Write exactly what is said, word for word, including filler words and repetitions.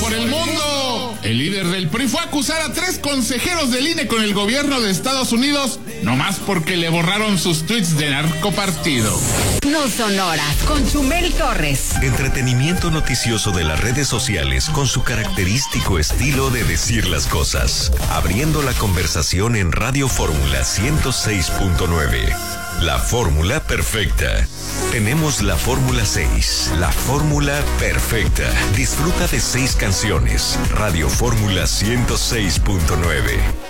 por el mundo. El líder del P R I fue a acusar a tres consejeros del I N E con el gobierno de Estados Unidos, nomás porque le borraron sus tweets de narcopartido. No son horas, con Chumel Torres. Entretenimiento noticioso de las redes sociales con su característico estilo de decir las cosas. Abriendo la conversación en Radio Fórmula ciento seis punto nueve. La fórmula perfecta. Tenemos la Fórmula seis, la fórmula perfecta. Disfruta de seis canciones. Radio Fórmula ciento seis punto nueve.